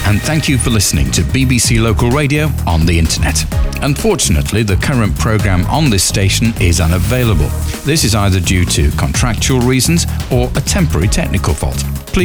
and thank you for listening to BBC Local Radio on the internet. Unfortunately, the current programme on this station is unavailable. This is either due to contractual reasons or a temporary technical fault. Please